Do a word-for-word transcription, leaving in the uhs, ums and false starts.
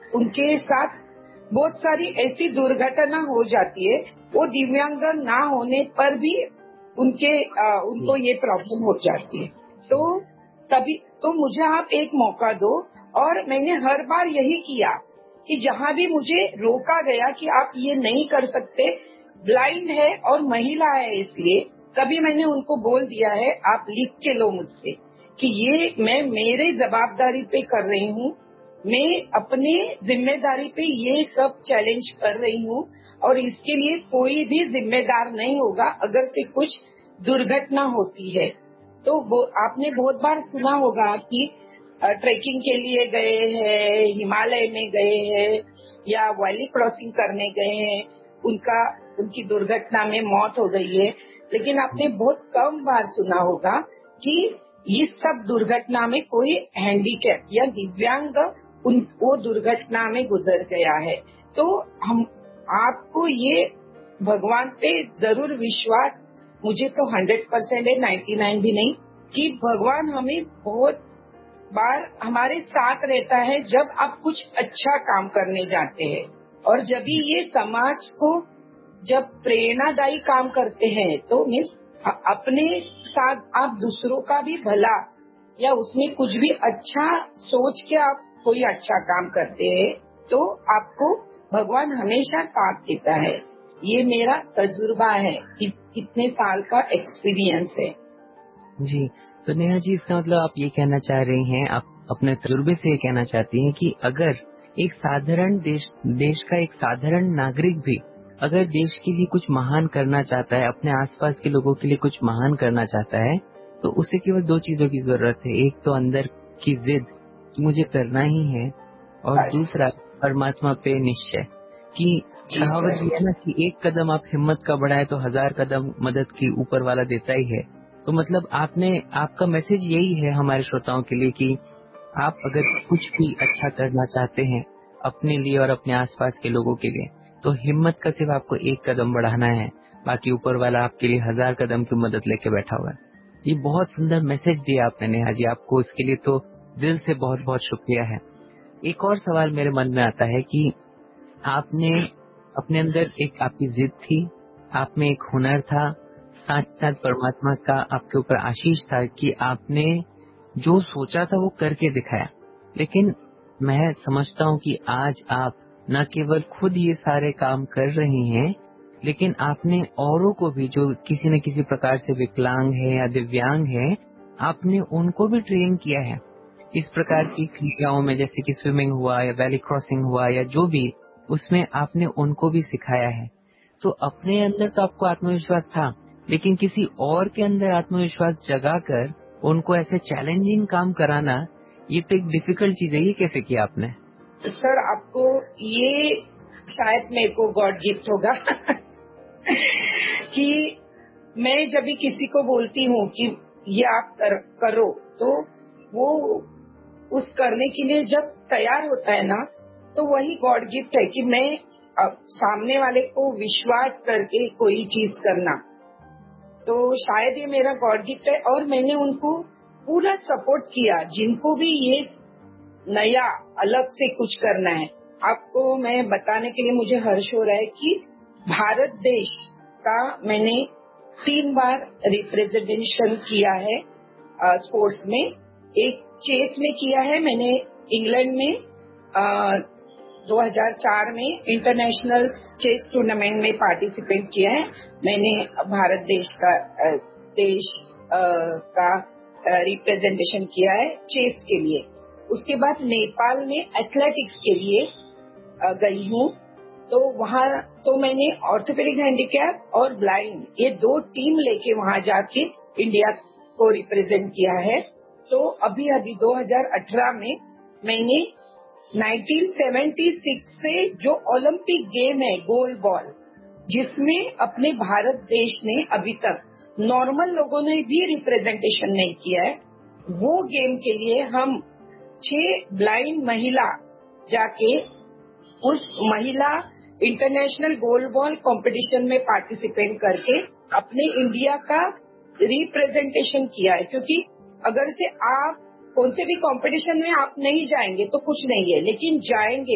उनके साथ बहुत सारी ऐसी दुर्घटना हो जाती है, वो दिव्यांग ना होने पर भी उनके आ, उनको ये प्रॉब्लम हो जाती है। तो तभी तो मुझे आप एक मौका दो, और मैंने हर बार यही किया कि जहाँ भी मुझे रोका गया कि आप ये नहीं कर सकते, ब्लाइंड है और महिला है, इसलिए तभी मैंने उनको बोल दिया है, आप लिख के लो मुझसे कि ये मैं मेरे जवाबदारी पे कर रही हूँ, मैं अपने जिम्मेदारी पे ये सब चैलेंज कर रही हूँ, और इसके लिए कोई भी जिम्मेदार नहीं होगा अगर से कुछ दुर्घटना होती है। तो आपने बहुत बार सुना होगा कि ट्रैकिंग के लिए गए हैं, हिमालय में गए हैं या वैली क्रॉसिंग करने गए हैं, उनका उनकी दुर्घटना में मौत हो गई है, लेकिन आपने बहुत कम बार सुना होगा कि इस सब दुर्घटना में कोई हैंडीकैप या दिव्यांग उन वो दुर्घटना में गुजर गया है। तो हम आपको ये भगवान पे जरूर विश्वास, मुझे तो हंड्रेड परसेंट है, नाइन्टी नाइन भी नहीं, कि भगवान हमें बहुत बार हमारे साथ रहता है जब आप कुछ अच्छा काम करने जाते हैं, और जब भी ये समाज को जब प्रेरणादायी काम करते हैं तो मीन्स अपने साथ आप दूसरों का भी भला या उसमें कुछ भी अच्छा सोच के आप कोई अच्छा काम करते हैं तो आपको भगवान हमेशा साथ देता है। ये मेरा तजुर्बा है, कितने साल का एक्सपीरियंस है। जी, तो नेहा जी, इसका मतलब आप ये कहना चाह रही हैं, आप अपने तजुर्बे से ये कहना चाहती हैं कि अगर एक साधारण देश देश का एक साधारण नागरिक भी अगर देश के लिए कुछ महान करना चाहता है, अपने आसपास के लोगों के लिए कुछ महान करना चाहता है, तो उसे केवल दो चीजों की जरूरत है। एक तो अंदर की जिद कि मुझे करना ही है, और दूसरा परमात्मा पे निश्चय कि कहावत भी है ना कि एक कदम आप हिम्मत का बढ़ाए तो हजार कदम मदद की ऊपर वाला देता ही है। तो मतलब आपने आपका मैसेज यही है हमारे श्रोताओं के लिए कि आप अगर कुछ भी अच्छा करना चाहते हैं अपने लिए और अपने आसपास के लोगों के लिए, तो हिम्मत का सिर्फ आपको एक कदम बढ़ाना है, बाकी ऊपर वाला आपके लिए हजार कदम की मदद लेके बैठा हुआ है। ये बहुत सुंदर मैसेज दिया आपने नेहा जी, आपको उसके लिए तो दिल से बहुत बहुत शुक्रिया है। एक और सवाल मेरे मन में आता है कि आपने अपने अंदर एक आपकी जिद थी, आप में एक हुनर था, साथ साथ परमात्मा का आपके ऊपर आशीष था कि आपने जो सोचा था वो करके दिखाया। लेकिन मैं समझता हूँ कि आज आप न केवल खुद ये सारे काम कर रही हैं, लेकिन आपने औरों को भी जो किसी न किसी प्रकार से विकलांग है या दिव्यांग है, आपने उनको भी ट्रेन किया है इस प्रकार की क्रियाओं में, जैसे कि स्विमिंग हुआ या वैली क्रॉसिंग हुआ या जो भी, उसमें आपने उनको भी सिखाया है। तो अपने अंदर तो आपको आत्मविश्वास था, लेकिन किसी और के अंदर आत्मविश्वास जगाकर उनको ऐसे चैलेंजिंग काम कराना, ये तो एक डिफिकल्ट चीज है। ये कैसे किया आपने? सर, आपको ये शायद मेरे को गॉड गिफ्ट होगा कि मैं जब भी किसी को बोलती हूँ कि ये आप कर, करो, तो वो उस करने के लिए जब तैयार होता है ना, तो वही गॉड गिफ्ट है कि मैं अब सामने वाले को विश्वास करके कोई चीज करना, तो शायद ये मेरा गॉड गिफ्ट है। और मैंने उनको पूरा सपोर्ट किया जिनको भी ये नया अलग से कुछ करना है। आपको मैं बताने के लिए मुझे हर्ष हो रहा है कि भारत देश का मैंने तीन बार रिप्रेजेंटेशन किया है स्पोर्ट्स में। एक चेस में किया है मैंने, इंग्लैंड में आ, दो हज़ार चार में इंटरनेशनल चेस टूर्नामेंट में पार्टिसिपेट किया है मैंने। भारत देश का देश आ, का रिप्रेजेंटेशन किया है चेस के लिए। उसके बाद नेपाल में एथलेटिक्स के लिए गई हूँ, तो वहाँ तो मैंने ऑर्थोपेडिक हैंडीकैप और ब्लाइंड ये दो टीम लेके वहाँ जाके इंडिया को रिप्रेजेंट किया है। तो अभी अभी दो हज़ार अठारह में मैंने उन्नीस सौ छिहत्तर से जो ओलंपिक गेम है गोल बॉल, जिसमें अपने भारत देश ने अभी तक नॉर्मल लोगों ने भी रिप्रेजेंटेशन नहीं किया है, वो गेम के लिए हम छह ब्लाइंड महिला जाके उस महिला इंटरनेशनल गोल बॉल कंपटीशन में पार्टिसिपेट करके अपने इंडिया का रिप्रेजेंटेशन किया है। क्योंकि अगर से आप कौन से भी कंपटीशन में आप नहीं जाएंगे तो कुछ नहीं है, लेकिन जाएंगे